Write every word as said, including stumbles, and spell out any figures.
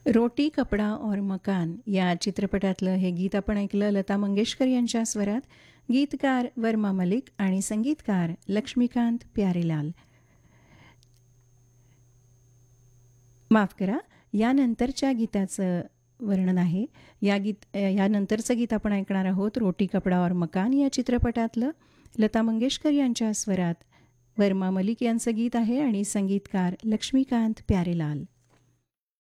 रोटी कपडा और मकान या चित्रपटातलं हे गीत आपण ऐकलं लता मंगेशकर यांच्या स्वरात. गीतकार वर्मा मलिक आणि संगीतकार लक्ष्मीकांत प्यारेलाल. माफ करा, यानंतरच्या गीताचं वर्णन आहे. या गीत अ, यानंतरचं गीत आपण ऐकणार आहोत रोटी कपडा और मकान या चित्रपटातलं लता मंगेशकर यांच्या स्वरात. वर्मा मलिक यांचं गीत आहे आणि संगीतकार लक्ष्मीकांत प्यारेलाल.